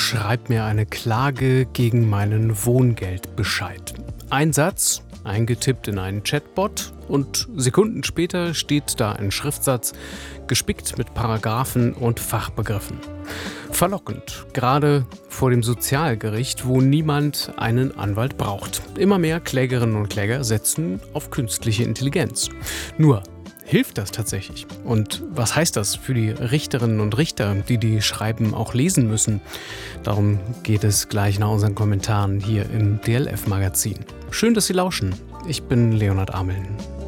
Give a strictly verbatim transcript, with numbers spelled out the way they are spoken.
schreib mir eine Klage gegen meinen Wohngeldbescheid. Ein Satz, eingetippt in einen Chatbot und Sekunden später steht da ein Schriftsatz, gespickt mit Paragraphen und Fachbegriffen. Verlockend, gerade vor dem Sozialgericht, wo niemand einen Anwalt braucht. Immer mehr Klägerinnen und Kläger setzen auf künstliche Intelligenz. Nur, hilft das tatsächlich? Und was heißt das für die Richterinnen und Richter, die die Schreiben auch lesen müssen? Darum geht es gleich nach unseren Kommentaren hier im D L F-Magazin. Schön, dass Sie lauschen. Ich bin Leonhard Ameln.